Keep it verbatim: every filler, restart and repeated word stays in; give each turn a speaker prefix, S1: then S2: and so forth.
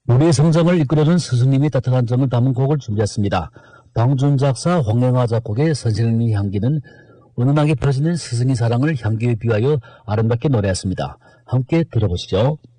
S1: 우리의 성장을 이끌어준 스승님의 따뜻한 정을 담은 곡을 준비했습니다. 방준 작사, 황영하 작곡의 선생님의 향기는 은은하게 퍼지는 스승의 사랑을 향기에 비하여 아름답게 노래했습니다. 함께 들어보시죠.